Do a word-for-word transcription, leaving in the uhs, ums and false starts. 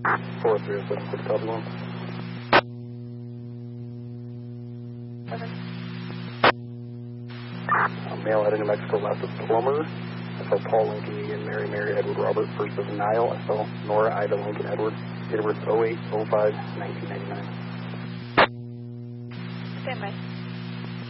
four three oh seven, quick copy one. Seven. Uh, male out of New Mexico, last of Plummer. I saw Paul Lincoln Egan, Mary Mary Edward Robert, first of Nile. I saw Nora Ida Lincoln Edward, date of birth oh eight oh five nineteen ninety-nine. Stand by.